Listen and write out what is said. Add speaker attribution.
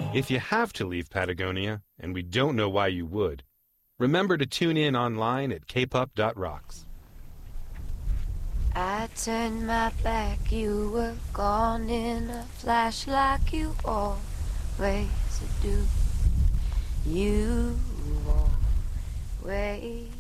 Speaker 1: If you have to leave Patagonia, and we don't know why you would, remember to tune in online at capup.rocks.
Speaker 2: I turned my back, you were gone in a flash like you always do. You always